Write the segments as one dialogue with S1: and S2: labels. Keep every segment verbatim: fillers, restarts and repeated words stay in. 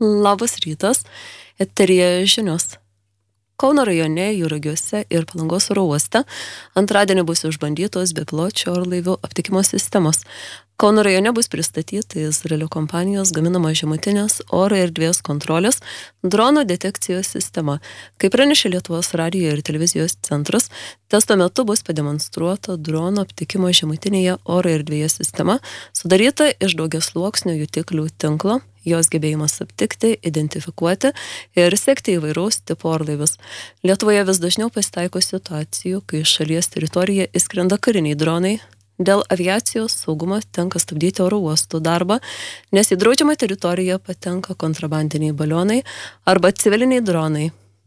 S1: Labas rytas, eteryje žinios. Kauno rajone, Juragiuose ir Palangos oro uoste antradienį bus išbandytos bepiločių orlaivių aptikimo sistemos. Kauno rajone bus pristatyti Izraelio kompanijos gaminama žemutinės oro erdvės kontrolės drono detekcijos sistema. Kaip pranešė Lietuvos radijo ir televizijos centras, testo metu bus pademonstruota drono aptikimo žemutinėje oro erdvėje sistema, sudaryta iš daugiasluoksnio jutiklių tinklo, jos gebėjimas aptikti, identifikuoti ir sekti įvairaus tipo orlaivius. Lietuvoje vis dažniau pasitaiko situacijų, kai šalies teritoriją įskrenda kariniai dronai. Dėl aviacijos saugumo tenka stabdyti oro uostų darbą, nes į draudžiamą teritoriją patenka kontrabandiniai balionai arba civiliniai dronai.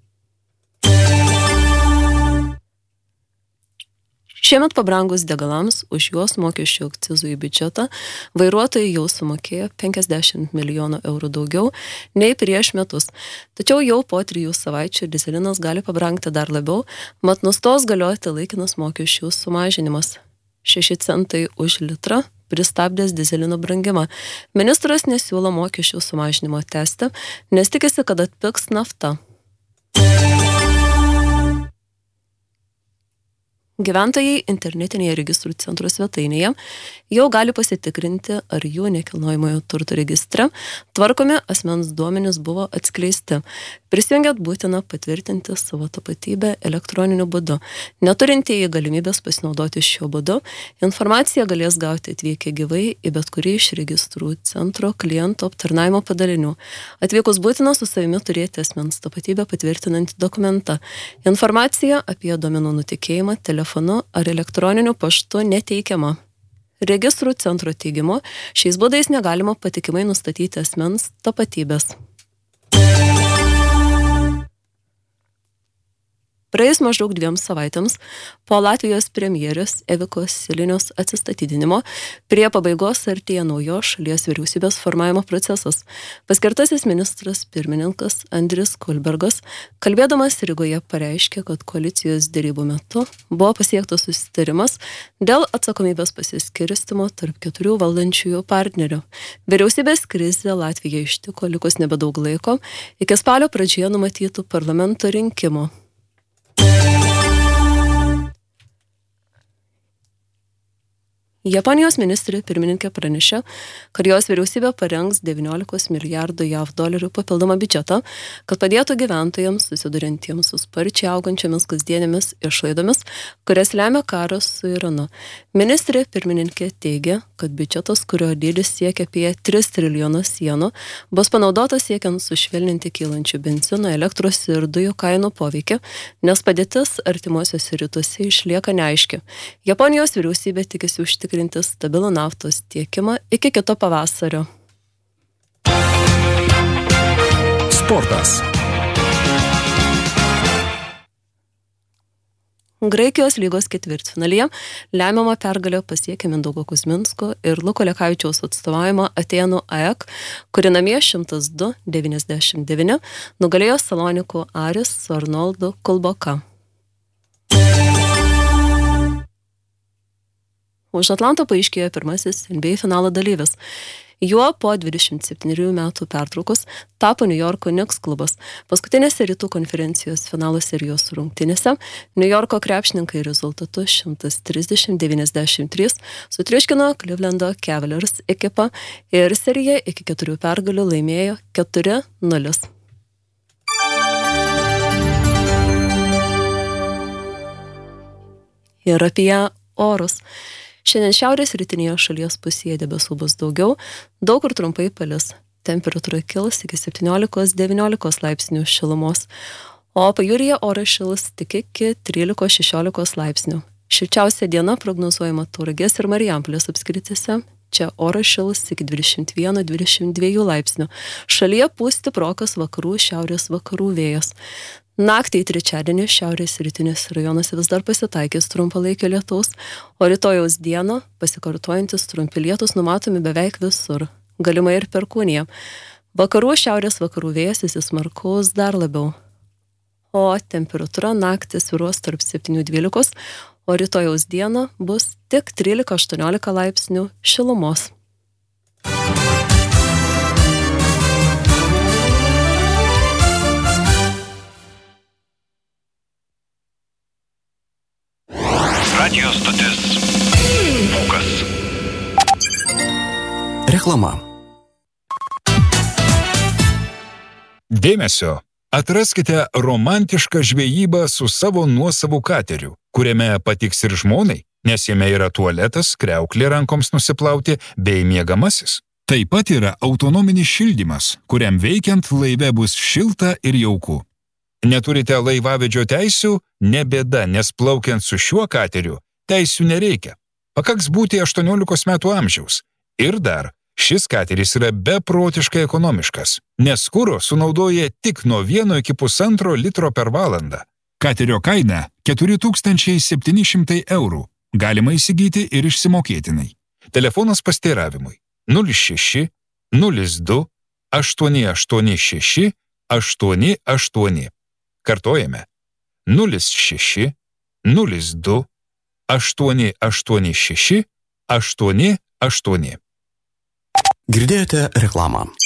S1: Šiemet pabrangus degalams, už juos mokesčių akcizų į biudžetą, vairuotojai jau sumokėjo penkiasdešimt milijonų eurų daugiau nei prieš metus. Tačiau jau po trijų savaičių dyzelinas gali pabrangti dar labiau, mat nustos galioti laikinas mokesčių sumažinimas. šeši centai už litrą pristabdęs dyzelino brangimą. Ministras nesiūlo mokesčių sumažinimo tęsti, nes tikisi, kad atpigs nafta. Gyventojai internetinėje registrų centro svetainėje jau gali pasitikrinti, ar jų nekilnojamojo turto registre tvarkomi asmens duomenys buvo atskleisti. Prisijungiant būtina patvirtinti savo tapatybę elektroniniu būdu. Neturintieji galimybės pasinaudoti šiuo būdu, informaciją galės gauti atvykę gyvai į bet kurį iš registrų centro klientų aptarnavimo padalinių. Atvykus būtina su savimi turėti asmens tapatybę patvirtinantį dokumentą. Informacija apie duomenų nutekėjimą telefonu ar elektroniniu paštu neteikiama. Registrų centro teigimu, šiais būdais negalima patikimai nustatyti asmens tapatybės. Praėjus maždaug dviem savaitėms po Latvijos premjerės Evikos Silinios atsistatydinimo prie pabaigos artėja naujos šalies vyriausybės formavimo procesas. Paskirtasis ministras pirmininkas Andris Kulbergas, kalbėdamas Rygoje, pareiškė, kad koalicijos derybų metu buvo pasiektas susitarimas dėl atsakomybės pasiskirstymo tarp keturių valdančiųjų partnerių. Vyriausybės krizė Latvijai ištiko likus nebedaug laiko iki spalio pradžioje numatytų parlamento rinkimų. Japonijos ministrė pirmininkė pranešė, kad jos vyriausybė parengs devyniolika milijardų jav dolerių papildomą biudžetą, kad padėtų gyventojams susiduriantiems su sparčiai augančiomis kasdienėmis išlaidomis, kurias lemia karas su Iranu. Ministrė pirmininkė teigia, kad biudžetas, kurio dydis siekia apie tris trilijonus jenų, bus panaudotas siekiant sušvelninti kylančių benzino, elektros ir dujų kainų poveikį, nes padėtis artimuosiuose rytuose išlieka neaiški. Japonijos vyriausybė tikisi užtikrinti stabilų naftos tiekimą iki kito pavasario.
S2: Sportas.
S1: Graikijos lygos ketvirtfinalyje lemiamą pergalę pasiekė Mindaugo Kuzminsko ir Luko Lekavičiaus atstovaujama Atėnų A E K, kuri namie šimtas du devyniasdešimt devyni nugalėjo Salonikų Aris su Arnoldu Kulboka. Už Atlanto paaiškėjo pirmasis N B A finalo dalyvis. Juo po dvidešimt septynerių metų pertraukos tapo New Yorko Knicks klubas. Paskutinėse rytų konferencijos finalo serijos rungtynėse New Yorko krepšininkai rezultatu šimtas trisdešimt devyniasdešimt trys sutriuškino Clevelando Cavaliers ekipą ir seriją iki keturių pergalių laimėjo keturi nulis. Ir apie orus. Šiandien šiaurės rytinėje šalies pusėje debesų bus daugiau, daug kur trumpai palis. Temperatūra kils iki septyniolikos devyniolikos laipsnių šilumos, o pajūryje oras šils tik iki trylikos šešiolikos laipsnių. Šilčiausia diena prognozuojama Tauragės ir Marijampolės apskrityse. Čia oras šils iki dvidešimt vieno dvidešimt dviejų laipsnių. Šalyje pūs stiprokas vakarų šiaurės vakarų vėjas. Naktį į trečiadienį šiaurės rytinėse rajonuose vis dar pasitaikys trumpalaikio lietaus, o rytojaus dieną pasikartojantis trumpi lietūs numatomi beveik visur, galimai ir Perkūnija. Vakarų šiaurės vakarų vėjas įsismarkaus dar labiau, o temperatūra naktį svyruos tarp septynių dvylikos, o rytojaus dieną bus tik trylika aštuoniolika laipsnių šilumos.
S2: Reklama.
S3: Dėmesio! Atraskite romantišką žvejybą su savo nuosavu kateriu, kuriame patiks ir žmonai, nes jame yra tualetas, kriauklė rankoms nusiplauti bei miegamasis. Taip pat yra autonominis šildymas, kuriam veikiant laive bus šilta ir jauku. Neturite laivavedžio teisių? Ne bėda, nes plaukiant su šiuo kateriu teisių nereikia. Pakaks būti aštuoniolikos metų amžiaus. Ir dar, šis kateris yra beprotiškai ekonomiškas, nes kuro sunaudoja tik nuo vieno iki pusantro litro per valandą. Katerio kaina keturi tūkstančiai septyni šimtai eurų. Galima įsigyti ir išsimokėtinai. Telefonas pasteiravimui nulis šeši nulis du aštuoni aštuoni šeši aštuoni aštuoni. Kartojame nulis šeši nulis du aštuoni aštuoni šeši aštuoni aštuoni.
S2: Girdėjote reklamą.